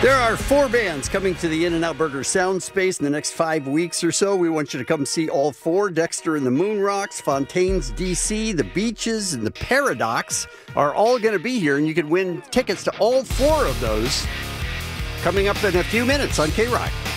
There are 4 bands coming to the In-N-Out Burger sound space in the next 5 weeks or so. We want you to come see all 4. Dexter and the Moon Rocks, Fontaines DC, The Beaches, and The Paradox are all going to be here, and you can win tickets to all 4 of those coming up in a few minutes on K-Rock.